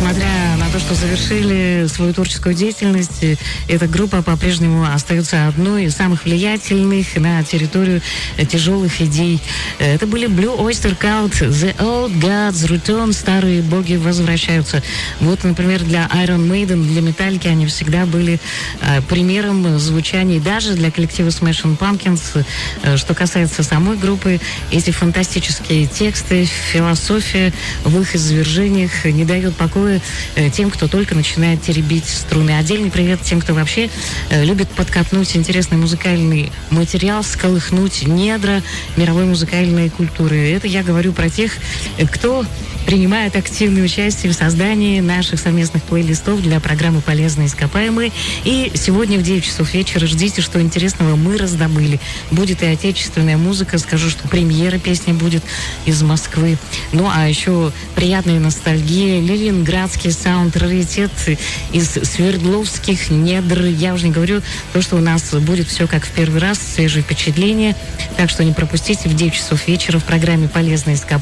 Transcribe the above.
несмотря на то, что завершили свою творческую деятельность, эта группа по-прежнему остается одной из самых влиятельных на территорию тяжелых идей. Это были Blue Oyster Cult, The Old Gods Return, старые боги возвращаются. Вот, например, для Iron Maiden, для Metallica они всегда были примером звучания, даже для коллектива Smashing Pumpkins. Что касается самой группы, эти фантастические тексты, философия в их извержениях не дает покоя тем, кто только начинает теребить струны. Отдельный привет тем, кто вообще любит подкопнуть интересный музыкальный материал, сколыхнуть недра мировой музыкальной культуры. Это я говорю про тех, кто принимает активное участие в создании наших совместных плейлистов для программы «Полезные ископаемые». И сегодня в 9 часов вечера ждите, что интересного мы раздобыли. Будет и отечественная музыка. Скажу, что премьера песни будет из Москвы. Ну, а еще приятная ностальгия, ленинградский саунд, раритет из свердловских недр. Я уже не говорю то, что у нас будет все как в первый раз, свежие впечатления. Так что не пропустите в 9 часов вечера в программе «Полезные ископаемые».